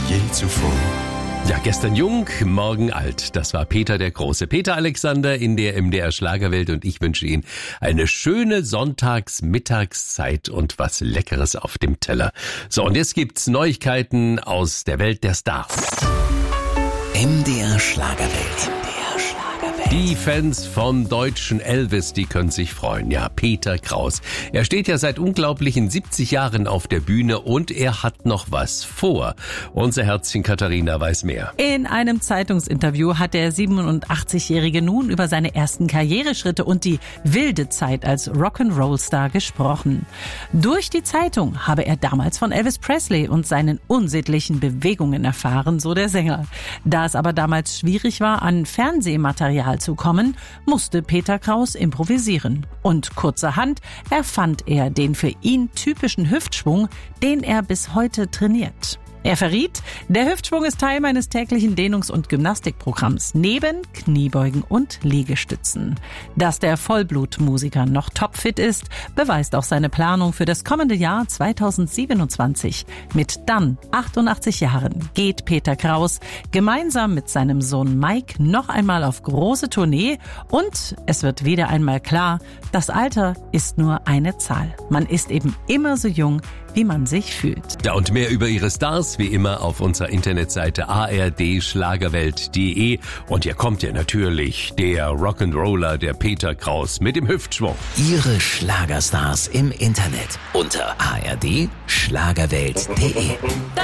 je zuvor. Ja, gestern jung, morgen alt. Das war Peter der Große. Peter Alexander in der MDR Schlagerwelt und ich wünsche Ihnen eine schöne Sonntags-Mittagszeit und was Leckeres auf dem Teller. So, und jetzt gibt's Neuigkeiten aus der Welt der Stars. MDR Schlagerwelt. Die Fans vom deutschen Elvis, die können sich freuen. Ja, Peter Kraus. Er steht ja seit unglaublichen 70 Jahren auf der Bühne und er hat noch was vor. Unser Herzchen Katharina weiß mehr. In einem Zeitungsinterview hat der 87-Jährige nun über seine ersten Karriereschritte und die wilde Zeit als Rock'n'Roll-Star gesprochen. Durch die Zeitung habe er damals von Elvis Presley und seinen unsittlichen Bewegungen erfahren, so der Sänger. Da es aber damals schwierig war, an Fernsehmaterial zu kommen, musste Peter Kraus improvisieren. Und kurzerhand erfand er den für ihn typischen Hüftschwung, den er bis heute trainiert. Er verriet, der Hüftschwung ist Teil meines täglichen Dehnungs- und Gymnastikprogramms neben Kniebeugen und Liegestützen. Dass der Vollblutmusiker noch topfit ist, beweist auch seine Planung für das kommende Jahr 2027. Mit dann 88 Jahren geht Peter Kraus gemeinsam mit seinem Sohn Mike noch einmal auf große Tournee und es wird wieder einmal klar, das Alter ist nur eine Zahl. Man ist eben immer so jung, wie man sich fühlt. Ja, und mehr über ihre Stars wie immer auf unserer Internetseite ardschlagerwelt.de. Und hier kommt ja natürlich der Rock'n'Roller, der Peter Kraus mit dem Hüftschwung. Ihre Schlagerstars im Internet unter ardschlagerwelt.de.